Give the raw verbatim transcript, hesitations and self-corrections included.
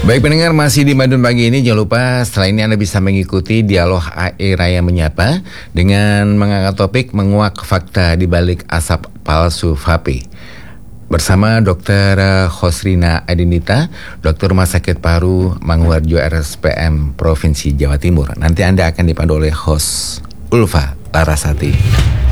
Baik pendengar, masih di Madun Pagi ini, jangan lupa setelah ini Anda bisa mengikuti dialog A I Raya Menyapa dengan mengangkat topik menguak fakta di balik asap palsu vape. Bersama dokter Khosrina Adinita, dokter Rumah Sakit Paru Manguharjo R S P M Provinsi Jawa Timur. Nanti Anda akan dipandu oleh host Ulfa Larasati.